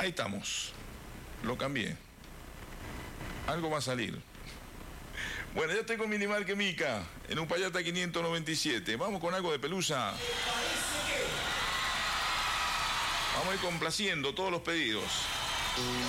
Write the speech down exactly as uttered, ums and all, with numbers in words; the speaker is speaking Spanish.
Ahí estamos. Lo cambié. Algo va a salir. Bueno, ya estoy con Minimarket Mica, en Uspallata quinientos noventa y siete. Vamos con algo de Pelusa. Vamos a ir complaciendo todos los pedidos.